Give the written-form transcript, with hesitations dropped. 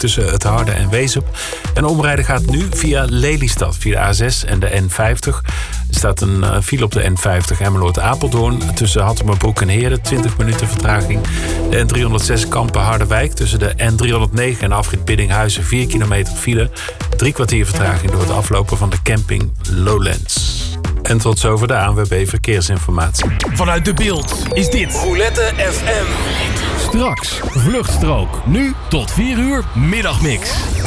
tussen Het Harde en Wezep. En omrijden gaat nu via Lelystad, via de A6 en de N50. Er staat een file op de N50 Emmeloord-Apeldoorn. Tussen Hattemerbroek en Heerden, 20 minuten vertraging. De N306 Kampen-Harderwijk tussen de N309 en afrit Biddinghuizen, 4 kilometer file. 3 kwartier vertraging door het aflopen van de camping Lowlands. En tot zover de ANWB Verkeersinformatie. Vanuit De Bilt is dit Roulette FM. Straks Vluchtstrook. Nu tot 4 uur Middagmix.